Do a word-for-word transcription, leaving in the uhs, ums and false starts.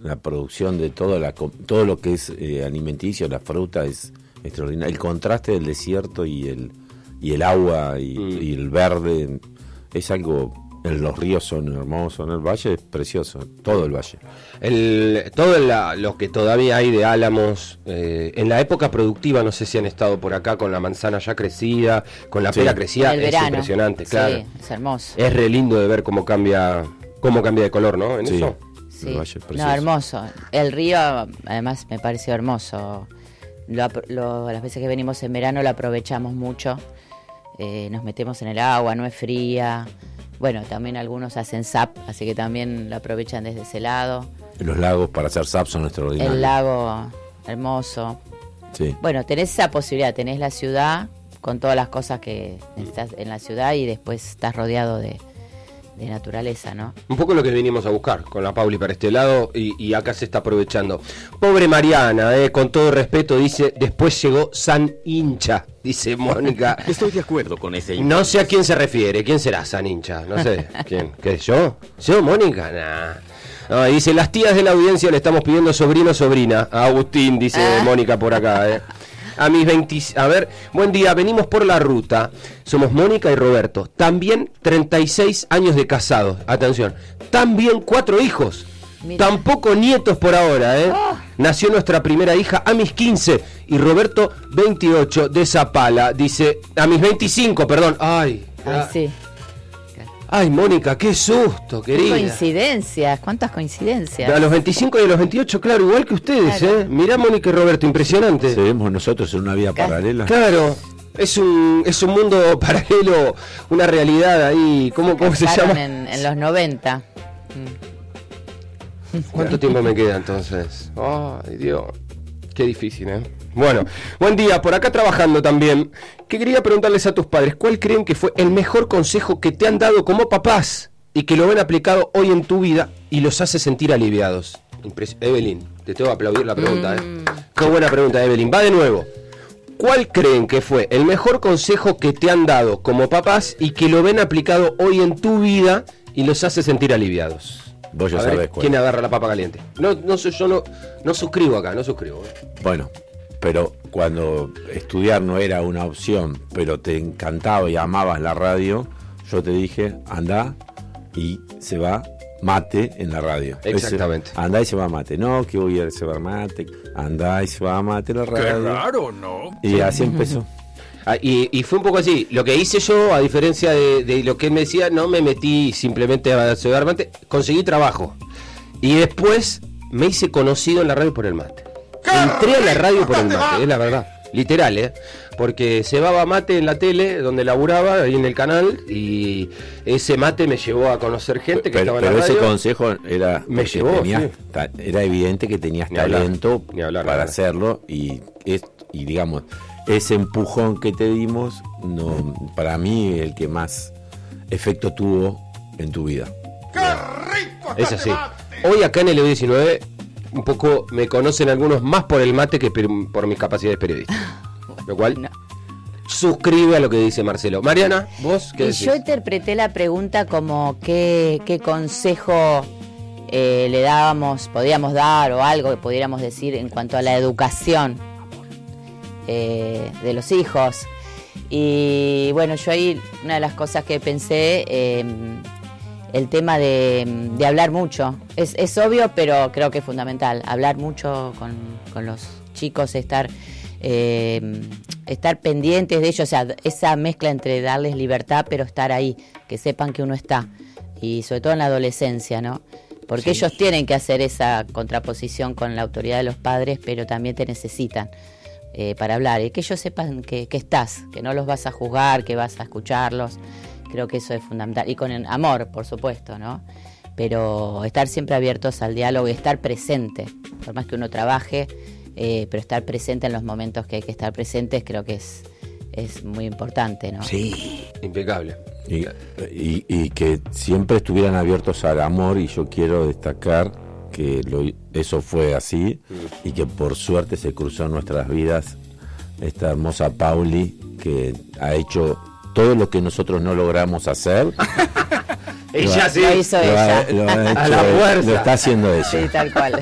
la producción de todo, la, todo lo que es eh, alimenticio, la fruta es extraordinario. El contraste del desierto y el, y el agua y, mm. y el verde es algo... Los ríos son hermosos, el valle es precioso, todo el valle. El, todo la, lo que todavía hay de álamos, eh, en la época productiva, no sé si han estado por acá con la manzana ya crecida, con la sí. pera crecida, es verano. Impresionante, claro. Sí, es hermoso. Es re lindo de ver cómo cambia, cómo cambia de color, ¿no? ¿En sí. eso? Sí, el valle es precioso. No, hermoso. El río, además, me pareció hermoso. Lo, lo, las veces que venimos en verano lo aprovechamos mucho. Eh, nos metemos en el agua, no es fría. Bueno, también algunos hacen S A P, así que también lo aprovechan desde ese lado. Los lagos para hacer S A P son extraordinarios. El lago, hermoso. Sí. Bueno, tenés esa posibilidad, tenés la ciudad con todas las cosas que necesitas en la ciudad y después estás rodeado de, de naturaleza, ¿no? Un poco lo que vinimos a buscar con la Pauli para este lado y, y acá se está aprovechando. Pobre Mariana, eh, con todo respeto, dice, después llegó San Hincha, dice Mónica. Estoy de acuerdo con ese hincha. No sé a quién se refiere, ¿quién será San Hincha? No sé, ¿quién? ¿Qué, yo? ¿Yo, Mónica? Nah. No, dice, las tías de la audiencia le estamos pidiendo sobrino sobrina a Agustín, dice ah. Mónica por acá, eh. A mis veinte, a ver, buen día, venimos por la ruta. Somos Mónica y Roberto. También treinta y seis años de casados. Atención. También cuatro hijos. Mira. Tampoco nietos por ahora, ¿eh? Oh. Nació nuestra primera hija a mis quince y Roberto veintiocho de Zapala. Dice, a mis veinticinco, perdón. Ay. Ay, sí. Ay, Mónica, qué susto, querida. Coincidencias, ¿cuántas coincidencias? A los veinticinco y a los veintiocho, claro, igual que ustedes, claro. ¿eh? Mirá, Mónica y Roberto, impresionante. Seguimos nosotros en una vida claro. paralela. Claro, es un es un mundo paralelo, una realidad ahí, ¿cómo, cómo se llama? En, en los noventa. ¿Cuánto tiempo me queda entonces? Ay, Dios, qué difícil, ¿eh? Bueno, buen día, por acá trabajando también, que quería preguntarles a tus padres, ¿cuál creen que fue el mejor consejo que te han dado como papás y que lo ven aplicado hoy en tu vida y los hace sentir aliviados? Impres- Evelyn, te tengo que aplaudir la pregunta, ¿eh? Mm. Qué buena pregunta, Evelyn. Va de nuevo. ¿Cuál creen que fue el mejor consejo que te han dado como papás y que lo ven aplicado hoy en tu vida y los hace sentir aliviados? Vos ya a sabés ver, cuál. ¿Quién agarra la papa caliente? No, no sé, yo no, no suscribo acá, no suscribo. ¿eh? Bueno, pero cuando estudiar no era una opción, pero te encantaba y amabas la radio, yo te dije, anda y se va mate en la radio. Exactamente. Ese, anda y se va mate. No, que voy a se va mate. Anda y se va mate en la radio. Qué raro, ¿no? Y así empezó. Ah, y, y fue un poco así. Lo que hice yo, a diferencia de, de lo que él me decía, no me metí simplemente a cebar mate, conseguí trabajo. Y después me hice conocido en la radio por el mate. Entré a la radio por el mate, es la verdad. Literal, ¿eh? Porque cebaba mate en la tele, donde laburaba, ahí en el canal, y ese mate me llevó a conocer gente que pero, estaba en la radio. Pero ese consejo era... Me llevó, tenías, sí. ta, era evidente que tenías ni talento hablar, ni hablar, para hablar. hacerlo, y, es, y digamos, ese empujón que te dimos, no, para mí, el que más efecto tuvo en tu vida. ¡Qué rico! Es así. Hoy acá en el E diecinueve... un poco me conocen algunos más por el mate que por mis capacidades periodísticas. Lo cual no. suscribe a lo que dice Marcelo. Mariana, ¿vos qué y decís? Yo interpreté la pregunta como qué, qué consejo eh, le dábamos, podíamos dar o algo que pudiéramos decir en cuanto a la educación eh, de los hijos. Y bueno, yo ahí una de las cosas que pensé... Eh, el tema de, de hablar mucho. Es, es obvio, pero creo que es fundamental. Hablar mucho con, con los chicos, estar, eh, estar pendientes de ellos, o sea, esa mezcla entre darles libertad, pero estar ahí, que sepan que uno está. Y sobre todo en la adolescencia, ¿no? Porque sí. Ellos tienen que hacer esa contraposición con la autoridad de los padres, pero también te necesitan eh, para hablar. Y que ellos sepan que, que estás, que no los vas a juzgar, que vas a escucharlos. Creo que eso es fundamental. Y con el amor, por supuesto, ¿no? Pero estar siempre abiertos al diálogo y estar presente. Por más que uno trabaje, eh, pero estar presente en los momentos que hay que estar presentes, creo que es, es muy importante, ¿no? Sí, impecable. Y, y, y que siempre estuvieran abiertos al amor, y yo quiero destacar que lo, eso fue así, mm. y que por suerte se cruzó en nuestras vidas esta hermosa Pauli, que ha hecho... todo lo que nosotros no logramos hacer. Ella sí. Lo hizo lo ella. Ha, lo ha hecho, a la fuerza. Lo está haciendo ella. Sí, tal cual.